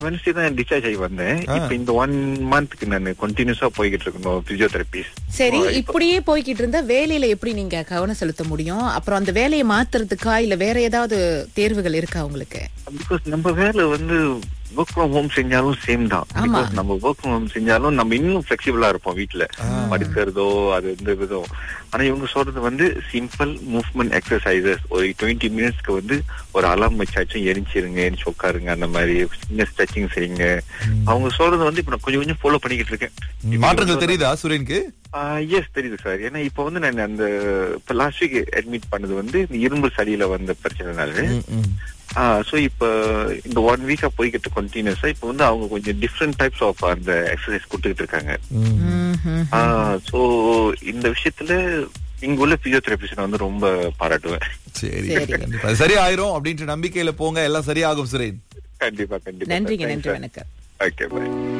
Wednesday தான் discharge ஆகி வந்தேன். இப்ப இந்த 1 மந்த்க்கு நான் கண்டினியூஸா போய்கிட்டு இருக்கணும் பிசியோதெரபிஸ்ட். சரி, இப்படியே போய்கிட்டு இருந்தா வேலையில எப்படி நீங்க கவனம் செலுத்த முடியும்? அப்புறம் அந்த வேலையை மாத்துறதுக்கா இல்ல வேற ஏதாவது தேர்வுகள் இருக்கா உங்களுக்கு? பிகாஸ் நம்ம வேலை ஒர்க் ஃப்ரம் ஹோம் செஞ்சாலும் சேம் தான். பிகாஸ் நம்ம ஒர்க் ஃப்ரம் ஹோம் செஞ்சாலும் நம்ம இன்னும் பிளெக்சிபிளா இருப்போம் வீட்டுல படுக்கிறதோ அது விதம். ஆனா இவங்க சொல்றது சிம்பிள் மூவ்மெண்ட் எக்ஸசைசஸ். ஒரு 20 மினிட்ஸ்க்கு ஒரு அலார்ம் வச்சாச்சும் எரிஞ்சிருங்க, எரிச்சு உட்காருங்க, அந்த மாதிரி சின்ன ஸ்ட்ரெச்சிங் செய்யுங்க. அவங்க சொல்றது இப்ப நான் கொஞ்சம் கொஞ்சம் ஃபாலோ பண்ணிக்கிட்டு இருக்கேன். மாற்றங்கள் தெரியுதா சுரேனுக்கு? எஸ் தெரியுது சார். ஏன்னா இப்ப நான் அந்த லாஸ்ட் வீக் அட்மிட் பண்ணது இரும்பு சளியில வந்த பிரச்சனைனால. சோ இப்ப இந்த 1 வீக்கா போய்கிட்டு கண்டினியூஸா இப்ப அவங்க கொஞ்சம் டிஃப்ரெண்ட் டைப்ஸ் ஆஃப் அந்த எக்ஸசைஸ் கொடுத்துக்கிட்டு இருக்காங்க. சோ இந்த விஷயத்துல இங்க உள்ள பிசியோதெரபிஸ்ட் ரொம்ப பாராட்டுவேன். சரி, சரி ஆயிரும் அப்படின்ற நம்பிக்கையில போங்க, எல்லாம் சரியாகும் சுரேன். கண்டிப்பா கண்டிப்பா. நன்றிங்க, நன்றி, வணக்கம். Okay, by.